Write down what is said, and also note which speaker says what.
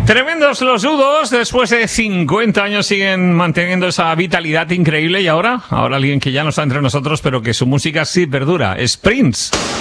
Speaker 1: Tremendos los U2, después de 50 años siguen manteniendo esa vitalidad increíble y ahora alguien que ya no está entre nosotros pero que su música sí perdura, es Prince.